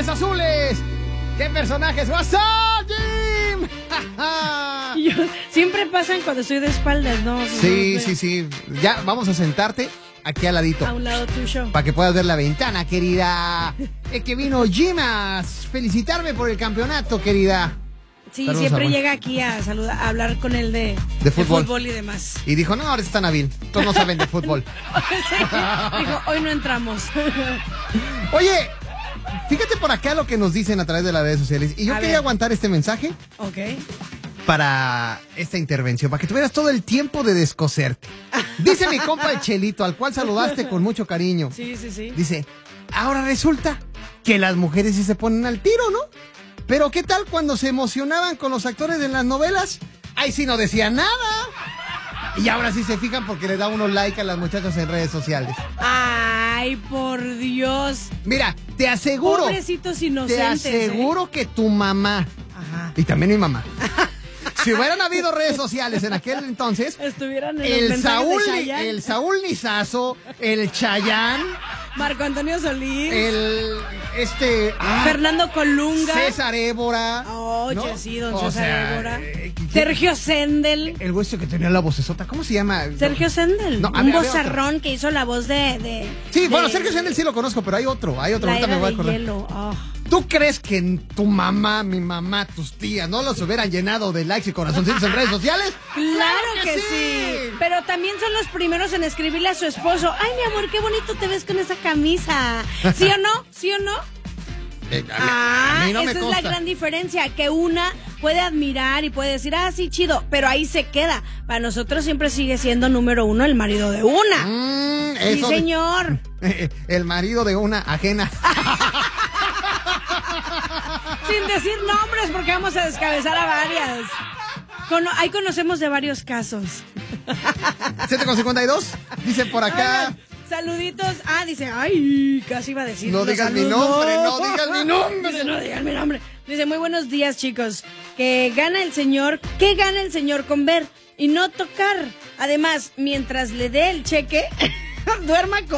Ángeles Azules. ¿Qué personajes? What's up, Jim? Siempre pasan cuando estoy de espaldas, ¿no? Sí. Ya, vamos a sentarte aquí al ladito. A un lado tuyo. Para que puedas ver la ventana, querida. Es que vino Jim a felicitarme por el campeonato, querida. Sí, Saludos, siempre amor. llega aquí a saludar, a hablar con él de fútbol y demás. Y dijo, no, ahora están Nabil. Todos no saben de fútbol. Sí, dijo, hoy no entramos. Oye, fíjate por acá lo que nos dicen a través de las redes sociales. Y yo quería aguantar este mensaje. Ok. Para esta intervención, para que tuvieras todo el tiempo de descoserte. Dice mi compa el Chelito, al cual saludaste con mucho cariño. Sí. Dice, ahora resulta que las mujeres sí se ponen al tiro, ¿no? Pero ¿qué tal cuando se emocionaban con los actores de las novelas? Ahí sí no decían nada. Y ahora sí se fijan porque le da unos like a las muchachas en redes sociales. Ay, por Dios. Mira, te aseguro. Pobrecitos inocentes. Te aseguro que tu mamá, y también mi mamá, si hubieran habido redes sociales en aquel entonces, estuvieran en el los Saúl Nizazo, el Chayán, Marco Antonio Solís, Fernando Colunga, César Évora. Oye, ¿no? sí, don O César sea, Évora. Sergio Sendel. El hueso que tenía la vocesota, ¿cómo se llama? Sergio Sendel, No, un vozarrón que hizo la voz de sí, bueno, Sergio Sendel sí lo conozco, pero hay otro, La ahorita Era me voy a de acordar. Hielo. Oh. ¿Tú crees que tu mamá, mi mamá, tus tías no los hubieran llenado de likes y corazoncitos en redes sociales? Claro que sí. Pero también son los primeros en escribirle a su esposo. Ay, mi amor, qué bonito te ves con esa camisa. ¿Sí o no? ¿Sí o no? A mí no me esa consta. es la gran diferencia, que una puede admirar y puede decir, sí, chido, pero ahí se queda. Para nosotros siempre sigue siendo número uno el marido de una. Sí, señor. El marido de una ajena. Sin decir nombres, porque vamos a descabezar a varias. Ahí conocemos de varios casos. 7:52, dice por acá. Oigan, saluditos. Dice, ay, casi iba a decir. No digas mi nombre, no digas mi nombre. Dice, no digas mi nombre. Dice, muy buenos días, chicos. ¿Qué gana el señor con ver y no tocar? Además, mientras le dé el cheque, duerma con